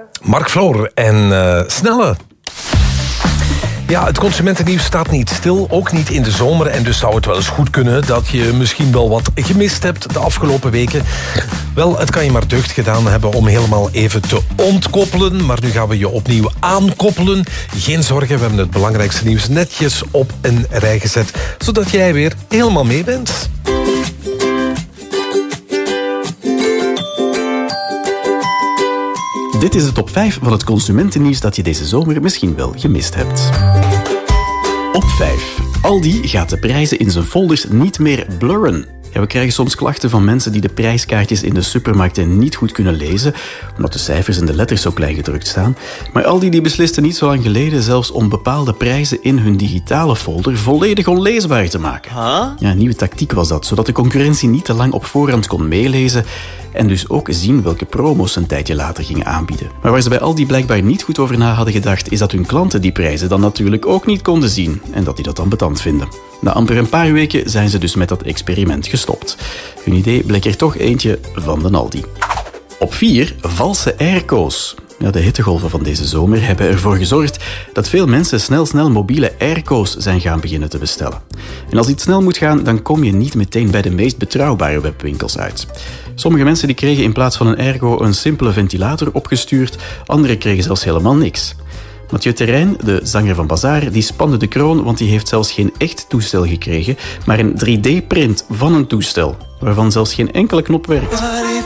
Mark Vloer en Snelle. Ja, het consumentennieuws staat niet stil, ook niet in de zomer. En dus zou het wel eens goed kunnen dat je misschien wel wat gemist hebt de afgelopen weken. Wel, het kan je maar deugd gedaan hebben om helemaal even te ontkoppelen. Maar nu gaan we je opnieuw aankoppelen. Geen zorgen, we hebben het belangrijkste nieuws netjes op een rij gezet. Zodat jij weer helemaal mee bent. Dit is de top 5 van het consumentennieuws dat je deze zomer misschien wel gemist hebt. Op 5. Aldi gaat de prijzen in zijn folders niet meer blurren. Ja, we krijgen soms klachten van mensen die de prijskaartjes in de supermarkten niet goed kunnen lezen, omdat de cijfers en de letters zo klein gedrukt staan. Maar Aldi die besliste niet zo lang geleden zelfs om bepaalde prijzen in hun digitale folder volledig onleesbaar te maken. Ja, een nieuwe tactiek was dat, zodat de concurrentie niet te lang op voorhand kon meelezen en dus ook zien welke promo's een tijdje later gingen aanbieden. Maar waar ze bij Aldi blijkbaar niet goed over na hadden gedacht, is dat hun klanten die prijzen dan natuurlijk ook niet konden zien en dat die dat dan betant vinden. Na amper een paar weken zijn ze dus met dat experiment gestopt. Hun idee bleek er toch eentje van de Aldi. Op 4, valse airco's. Ja, de hittegolven van deze zomer hebben ervoor gezorgd dat veel mensen snel mobiele airco's zijn gaan beginnen te bestellen. En als iets snel moet gaan, dan kom je niet meteen bij de meest betrouwbare webwinkels uit. Sommige mensen die kregen in plaats van een airco een simpele ventilator opgestuurd, anderen kregen zelfs helemaal niks. Mathieu Terrein, de zanger van Bazaar, die spande de kroon, want die heeft zelfs geen echt toestel gekregen, maar een 3D-print van een toestel, waarvan zelfs geen enkele knop werkt.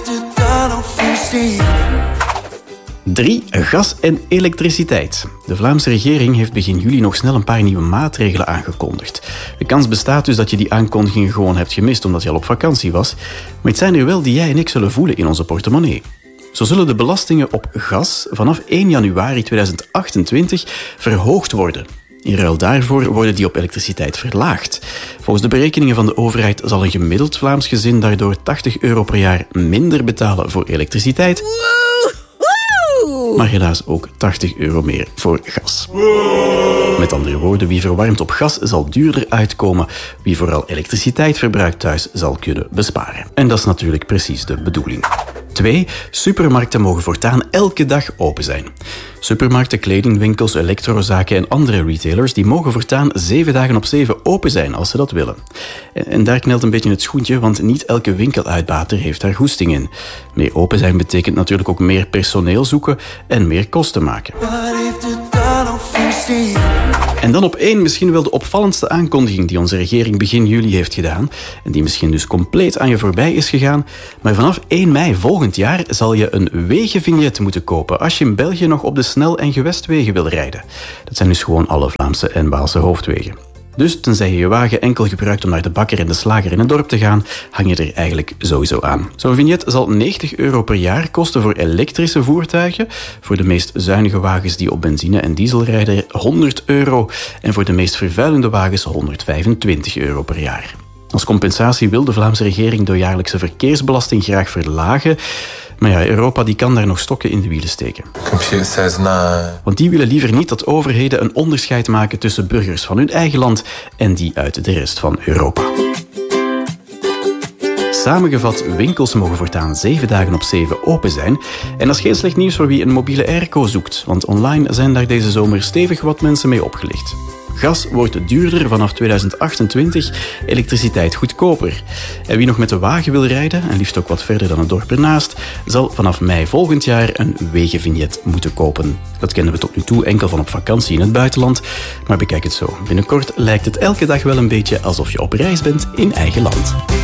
3. Gas en elektriciteit. De Vlaamse regering heeft begin juli nog snel een paar nieuwe maatregelen aangekondigd. De kans bestaat dus dat je die aankondigingen gewoon hebt gemist omdat je al op vakantie was, maar het zijn er wel die jij en ik zullen voelen in onze portemonnee. Zo zullen de belastingen op gas vanaf 1 januari 2028 verhoogd worden. In ruil daarvoor worden die op elektriciteit verlaagd. Volgens de berekeningen van de overheid zal een gemiddeld Vlaams gezin daardoor €80 per jaar minder betalen voor elektriciteit. Maar helaas ook €80 meer voor gas. Met andere woorden, wie verwarmt op gas zal duurder uitkomen. Wie vooral elektriciteit verbruikt thuis zal kunnen besparen. En dat is natuurlijk precies de bedoeling. 2. Supermarkten mogen voortaan elke dag open zijn. Supermarkten, kledingwinkels, elektrozaken en andere retailers die mogen voortaan 7 dagen op 7 open zijn als ze dat willen. En daar knelt een beetje het schoentje, want niet elke winkeluitbater heeft daar goesting in. Meer open zijn betekent natuurlijk ook meer personeel zoeken en meer kosten maken. En dan op 1 misschien wel de opvallendste aankondiging die onze regering begin juli heeft gedaan en die misschien dus compleet aan je voorbij is gegaan. Maar vanaf 1 mei volgend jaar zal je een wegenvignet moeten kopen als je in België nog op de snel- en gewestwegen wil rijden. Dat zijn dus gewoon alle Vlaamse en Waalse hoofdwegen. Dus tenzij je je wagen enkel gebruikt om naar de bakker en de slager in het dorp te gaan, hang je er eigenlijk sowieso aan. Zo'n vignet zal €90 per jaar kosten voor elektrische voertuigen, voor de meest zuinige wagens die op benzine en diesel rijden €100 en voor de meest vervuilende wagens €125 per jaar. Als compensatie wil de Vlaamse regering de jaarlijkse verkeersbelasting graag verlagen. Maar ja, Europa die kan daar nog stokken in de wielen steken. Want die willen liever niet dat overheden een onderscheid maken tussen burgers van hun eigen land en die uit de rest van Europa. Samengevat, winkels mogen voortaan 7 dagen op 7 open zijn. En dat is geen slecht nieuws voor wie een mobiele airco zoekt, want online zijn daar deze zomer stevig wat mensen mee opgelicht. Gas wordt duurder vanaf 2028, elektriciteit goedkoper. En wie nog met de wagen wil rijden, en liefst ook wat verder dan het dorp ernaast, zal vanaf mei volgend jaar een wegenvignet moeten kopen. Dat kennen we tot nu toe enkel van op vakantie in het buitenland, maar bekijk het zo. Binnenkort lijkt het elke dag wel een beetje alsof je op reis bent in eigen land.